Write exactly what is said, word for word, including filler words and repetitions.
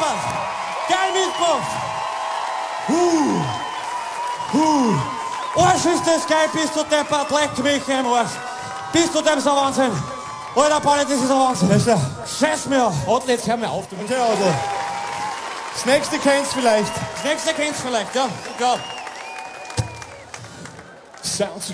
deppert. Geil mitgemacht. Huh. Huh. Arsch ist das geil, bist du deppert. Leck mich im Arsch. Bist du deppert, ist ein Wahnsinn. Alter, Pauli, das ist ein Wahnsinn. Scheiß mir auf. Adel, jetzt hör mir auf. Du Okay, Adel. Das nächste kennst vielleicht. Das nächste kennst du vielleicht, ja. Ja. Sounds